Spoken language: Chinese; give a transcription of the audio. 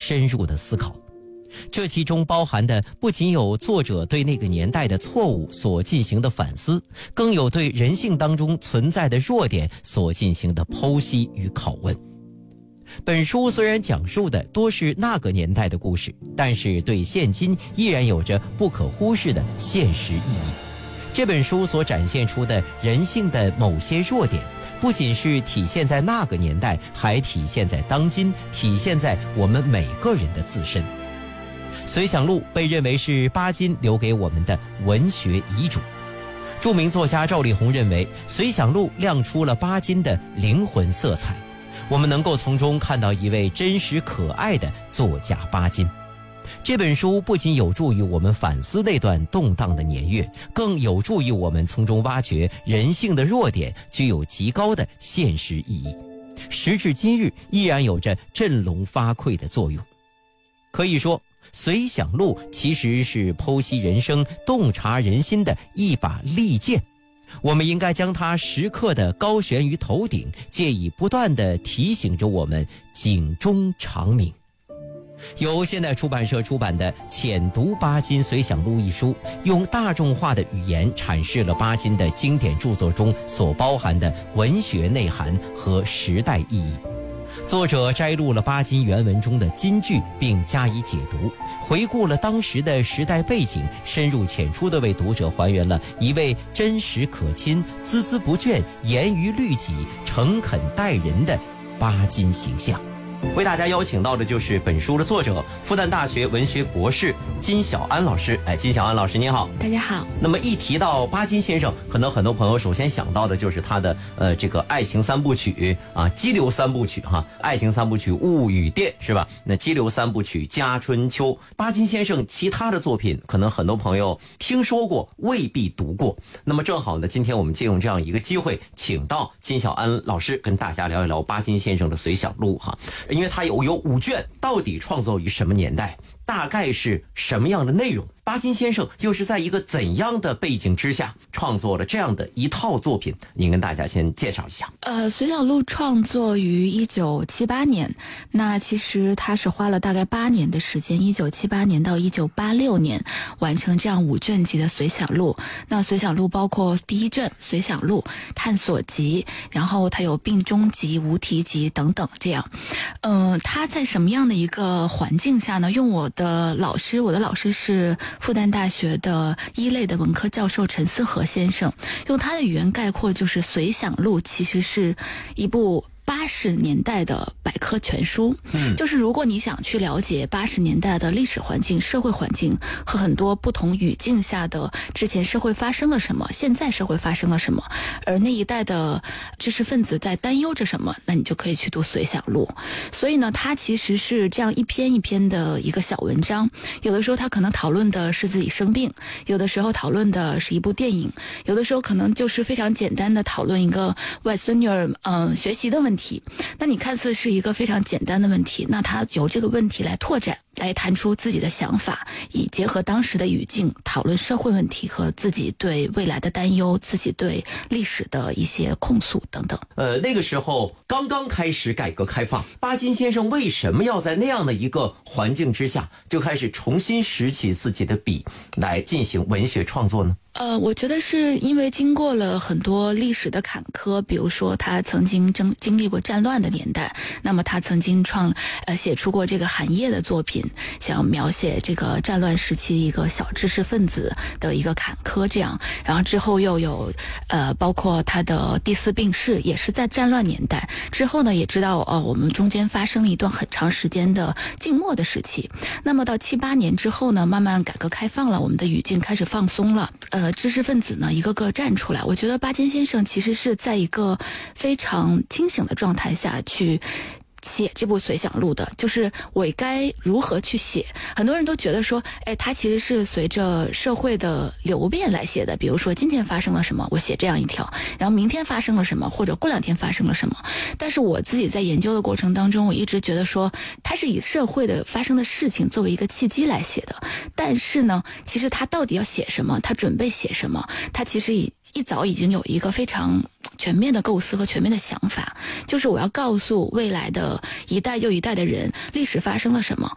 深入的思考。这其中包含的不仅有作者对那个年代的错误所进行的反思，更有对人性当中存在的弱点所进行的剖析与拷问。本书虽然讲述的多是那个年代的故事，但是对现今依然有着不可忽视的现实意义。这本书所展现出的人性的某些弱点，不仅是体现在那个年代，还体现在当今，体现在我们每个人的自身。随想录被认为是巴金留给我们的文学遗嘱。著名作家赵丽宏认为，随想录亮出了巴金的灵魂色彩，我们能够从中看到一位真实可爱的作家巴金。这本书不仅有助于我们反思那段动荡的年月，更有助于我们从中挖掘人性的弱点，具有极高的现实意义，时至今日依然有着振聋发聩的作用。可以说，随想录其实是剖析人生、洞察人心的一把利剑，我们应该将它时刻的高悬于头顶，借以不断地提醒着我们警钟长鸣。由现代出版社出版的《浅读巴金随想录》一书，用大众化的语言阐释了巴金的经典著作中所包含的文学内涵和时代意义。作者摘录了巴金原文中的金句并加以解读，回顾了当时的时代背景，深入浅出地为读者还原了一位真实可亲、孜孜不倦、严于律己、诚恳待人的巴金形象。为大家邀请到的就是本书的作者，复旦大学文学博士金小安老师。金小安老师您好。 大家好。 那么一提到巴金先生，可能很多朋友首先想到的就是他的这个爱情三部曲啊，激流三部曲哈，爱情三部曲物与电是吧？那激流三部曲家春秋，巴金先生其他的作品可能很多朋友听说过，未必读过。那么正好呢，今天我们借用这样一个机会，请到金小安老师跟大家聊一聊巴金先生的随想录哈。因为它有5卷，到底创作于什么年代，大概是什么样的内容，巴金先生又是在一个怎样的背景之下创作了这样的一套作品，您跟大家先介绍一下。 随想录创作于1978年，那其实他是花了大概8年的时间，1978年到1986年完成这样5卷集的随想录。那随想录包括第1卷随想录、探索集，然后它有病中集、无题集等等这样。他在什么样的一个环境下呢？用我的老师是复旦大学的1类的文科教授陈思和先生，用他的语言概括，就是随想录其实是一部80年代的百科全书。就是如果你想去了解80年代的历史环境、社会环境和很多不同语境下的之前社会发生了什么，现在社会发生了什么，而那一代的知识分子在担忧着什么，那你就可以去读随想录。所以呢，它其实是这样一篇一篇的一个小文章，有的时候他可能讨论的是自己生病，有的时候讨论的是一部电影，有的时候可能就是非常简单的讨论一个外孙女儿学习的问题。那你看似是一个非常简单的问题，那他由这个问题来拓展，来谈出自己的想法，以结合当时的语境讨论社会问题和自己对未来的担忧，自己对历史的一些控诉等等。 那个时候刚刚开始改革开放，巴金先生为什么要在那样的一个环境之下就开始重新拾起自己的笔来进行文学创作呢？ 我觉得是因为经过了很多历史的坎坷，比如说他曾经经历过战乱的年代，那么他曾经写出过这个寒夜的作品，想描写这个战乱时期一个小知识分子的一个坎坷这样。然后之后又有包括他的第4病逝，也是在战乱年代之后呢，也知道我们中间发生了一段很长时间的静默的时期。那么到78年之后呢，慢慢改革开放了，我们的语境开始放松了，知识分子呢一个个站出来。我觉得巴金先生其实是在一个非常清醒的状态下去写这部随想录的，就是我该如何去写。很多人都觉得说他其实是随着社会的流变来写的，比如说今天发生了什么，我写这样一条，然后明天发生了什么，或者过2天发生了什么。但是我自己在研究的过程当中，我一直觉得说他是以社会的发生的事情作为一个契机来写的，但是呢，其实他到底要写什么，他准备写什么，他其实一早已经有一个非常全面的构思和全面的想法，就是我要告诉未来的一代又一代的人，历史发生了什么，